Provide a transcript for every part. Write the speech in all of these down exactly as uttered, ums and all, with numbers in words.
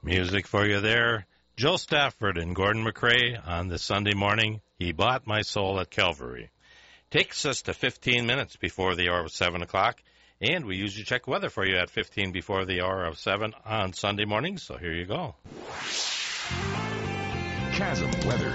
Music for you there. Joe Stafford and Gordon McRae on this Sunday morning. He Bought My Soul at Calvary. Takes us to fifteen minutes before the hour of seven o'clock, and we usually check weather for you at fifteen before the hour of seven on Sunday morning, so here you go. Chasm weather.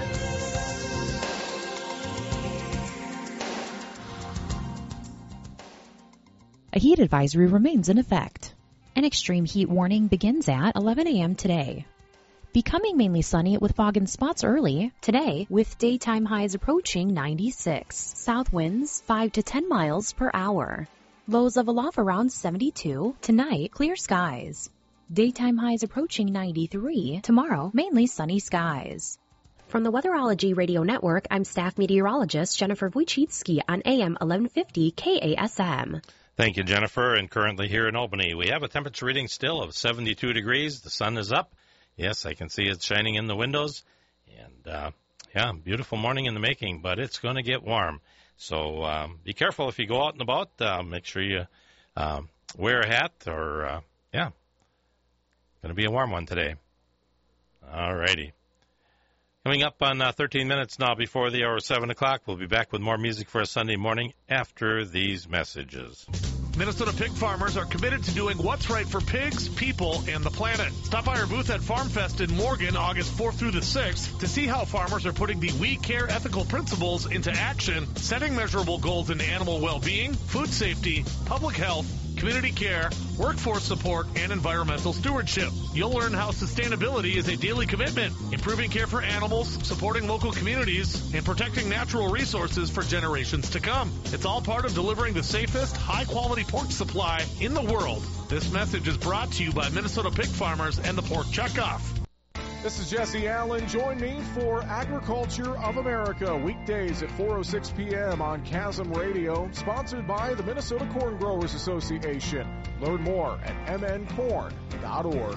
A heat advisory remains in effect. An extreme heat warning begins at eleven a.m. today. Becoming mainly sunny with fog and spots early today, with daytime highs approaching ninety-six. South winds five to ten miles per hour. Lows of aloft around seventy-two. Tonight, clear skies. Daytime highs approaching ninety-three. Tomorrow, mainly sunny skies. From the Weatherology Radio Network, I'm staff meteorologist Jennifer Wojcicki on A M eleven fifty K A S M. Thank you, Jennifer. And currently here in Albany, we have a temperature reading still of seventy-two degrees. The sun is up. Yes, I can see it shining in the windows. And, uh, yeah, beautiful morning in the making, but it's going to get warm. So um, be careful if you go out and about. Uh, make sure you uh, wear a hat or, uh, yeah, going to be a warm one today. All righty. Coming up on uh, thirteen minutes now before the hour of seven o'clock, we'll be back with more music for a Sunday morning after these messages. Minnesota pig farmers are committed to doing what's right for pigs, people, and the planet. Stop by our booth at FarmFest in Morgan August fourth through the sixth to see how farmers are putting the We Care ethical principles into action, setting measurable goals in animal well-being, food safety, public health, community care, workforce support, and environmental stewardship. You'll learn how sustainability is a daily commitment, improving care for animals, supporting local communities, and protecting natural resources for generations to come. It's all part of delivering the safest, high-quality pork supply in the world. This message is brought to you by Minnesota pig farmers and the Pork Checkoff. This is Jesse Allen. Join me for Agriculture of America, weekdays at four oh six p.m. on Chasm Radio, sponsored by the Minnesota Corn Growers Association. Learn more at m n corn dot org.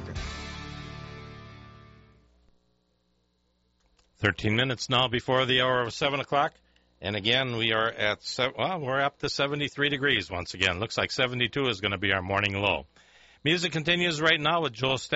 thirteen minutes now before the hour of seven o'clock. And again, we are at, seven, well, we're up to seventy-three degrees once again. Looks like seventy-two is going to be our morning low. Music continues right now with Joel Stafford.